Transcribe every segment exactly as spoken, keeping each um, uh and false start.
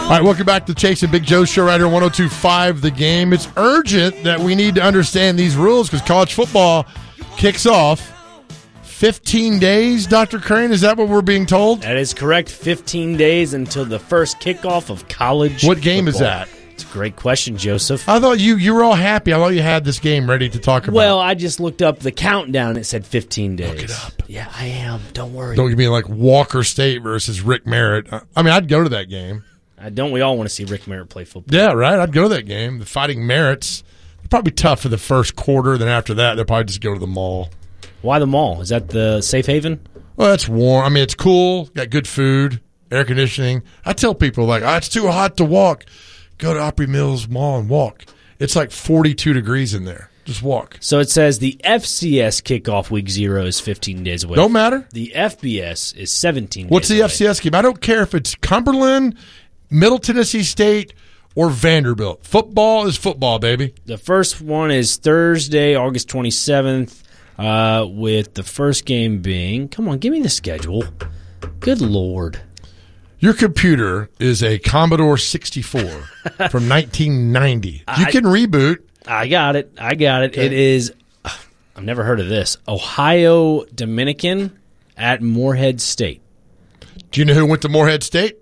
right, welcome back to Chase and Big Joe show right here on one oh two point five The Game. It's urgent that we need to understand these rules because college football kicks off fifteen days, Doctor Crane. Is that what we're being told? That is correct. fifteen days until the first kickoff of college What game football. is that? It's a great question, Joseph. I thought you you were all happy. I thought you had this game ready to talk about. Well, I just looked up the countdown. It said fifteen days. Look it up. Yeah, I am. Don't worry. Don't give me like Walker State versus Rick Merritt. I mean, I'd go to that game. Uh, don't we all want to see Rick Merritt play football? Yeah, right. I'd go to that game. The Fighting Merritts. They're probably tough for the first quarter. Then after that, they'll probably just go to the mall. Why the mall? Is that the safe haven? Well, that's warm. I mean, it's cool. Got good food, air conditioning. I tell people, like, oh, it's too hot to walk. Go to Opry Mills Mall and walk. It's like forty-two degrees in there. Just walk. So it says the F C S kickoff week zero is fifteen days away. Don't matter. The F B S is seventeen What's days the away. F C S game? I don't care if it's Cumberland, Middle Tennessee State, or Vanderbilt. Football is football, baby. The first one is Thursday, August twenty-seventh, uh, with the first game being, come on, give me the schedule. Good Lord. Your computer is a Commodore sixty-four from nineteen ninety. You I- can reboot. I got it. I got it. Okay. It is, I've never heard of this, Ohio Dominican at Morehead State. Do you know who went to Morehead State?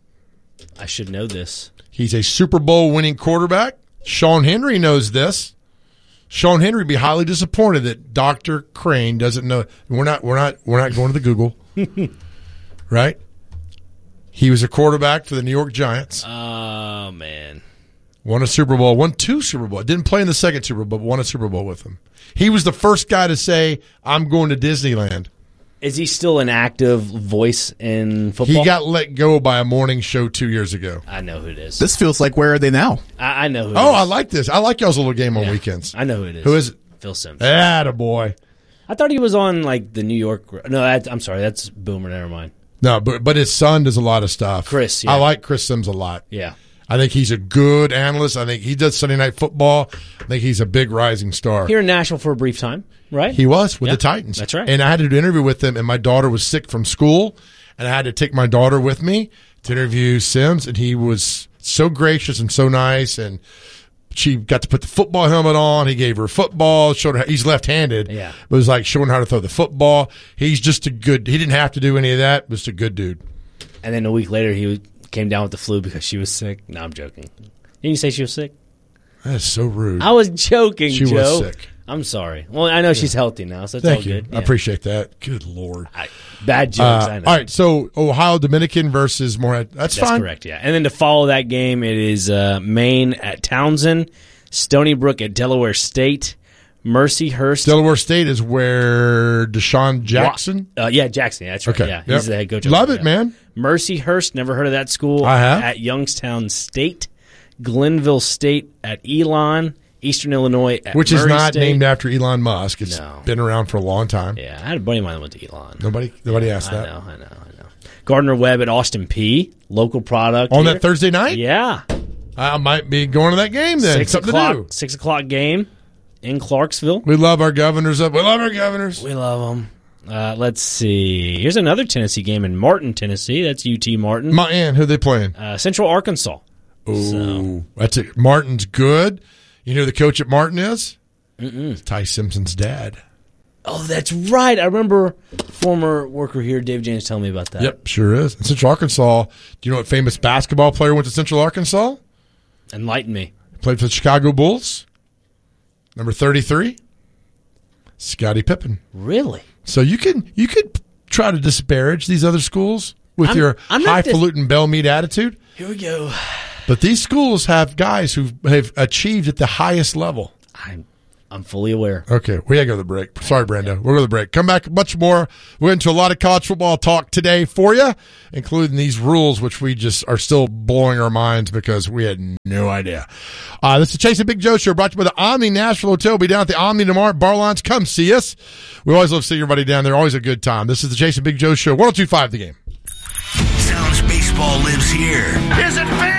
I should know this. He's a Super Bowl winning quarterback. Sean Henry knows this. Sean Henry would be highly disappointed that Doctor Crane doesn't know. We're not. We're not. We're not going to the Google, right? He was a quarterback for the New York Giants. Oh, man. Won a Super Bowl. Won two Super Bowl. Didn't play in the second Super Bowl, but won a Super Bowl with them. He was the first guy to say, "I'm going to Disneyland." Is he still an active voice in football? He got let go by a morning show two years ago. I know who it is. This feels like Where Are They Now? I, I know who it Oh, is. I like this. I like y'all's little game on Yeah. weekends. I know who it is. Who is it? Phil Simms. Attaboy. I thought he was on, like, the New York. No, that, I'm sorry. That's Boomer. Never mind. No, but but his son does a lot of stuff. Chris, yeah. I like Chris Sims a lot. Yeah. I think he's a good analyst. I think he does Sunday Night Football. I think he's a big rising star. Here in Nashville for a brief time, right? He was with Yeah, the Titans. that's right. And I had to do an interview with him, and my daughter was sick from school, and I had to take my daughter with me to interview Sims, and he was so gracious and so nice, and she got to put the football helmet on. He gave her football, showed her. He's left-handed. Yeah. But it was like showing her how to throw the football. He's just a good. He didn't have to do any of that. Just a good dude. And then a week later, he came down with the flu because she was sick. No, I'm joking. Didn't you say she was sick? That is so rude. I was joking, She was Joe. sick. I'm sorry. Well, I know she's healthy now, so it's Thank all you. good. I Yeah. appreciate that. Good Lord. I, bad jokes, Uh, I know. all right, so Ohio Dominican versus Morehead. That's, That's fine. correct, yeah. And then to follow that game, it is uh, Maine at Townsend, Stony Brook at Delaware State, Mercyhurst. Delaware State is where Deshaun Jackson. Uh, yeah, Jackson. Yeah, that's right. Okay. Yeah, Yep. he's the head coach. over Love there, it, yeah. man. Mercyhurst, never heard of that school. I have. At Youngstown State, Glenville State at Elon, Eastern Illinois at Which Murray is not State. named after Elon Musk. It's No. been around for a long time. Yeah, I had a buddy of mine that went to Elon. Nobody, nobody asked I that. know, I know, I know. Gardner Webb at Austin P, local product. On here. that Thursday night, Yeah. I might be going to that game then. Six Something o'clock, to do. six o'clock game in Clarksville. We love our governors up. We love our governors. We love them. Uh, let's see. Here's another Tennessee game in Martin, Tennessee. That's U T Martin. My aunt, who they playing? Uh, Central Arkansas. Oh, that's it. Martin's good. You know who the coach at Martin is? Mm-mm. Ty Simpson's dad. Oh, that's right. I remember former worker here, Dave James, telling me about that. Yep, sure is. In Central Arkansas, do you know what famous basketball player went to Central Arkansas? Enlighten me. Played for the Chicago Bulls. Number thirty-three, Scottie Pippen. Really? So you can you could try to disparage these other schools with I'm- your I'm not dis- highfalutin bell meat attitude, Here we go. but these schools have guys who have achieved at the highest level. I'm I'm fully aware. Okay, we gotta go to the break. Sorry, Brando. We'll go to the break. Come back much more. We're into a lot of college football talk today for you, including these rules, which we just are still blowing our minds because we had no idea. Uh, this is Chase and Big Joe Show, brought to you by the Omni Nashville Hotel. We'll be down at the Omni tomorrow at Bar Lines. Come see us. We always love seeing everybody down there. Always a good time. This is the Chase and Big Joe Show, one oh two point five The Game. Sounds baseball lives here. Is it fair?